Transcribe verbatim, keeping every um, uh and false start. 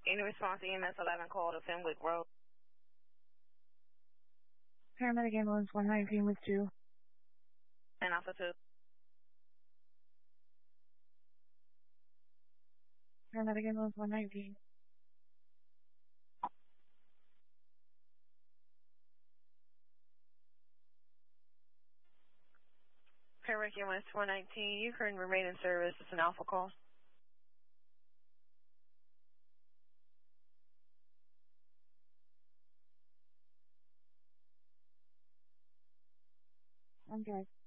Any response to E M S eleven call to Fenwick Road? Paramedic ambulance one nineteen with two. And Alpha two. Paramedic ambulance one nineteen. Paramedic ambulance one nineteen, you can remain in service. It's an Alpha call. I'm good.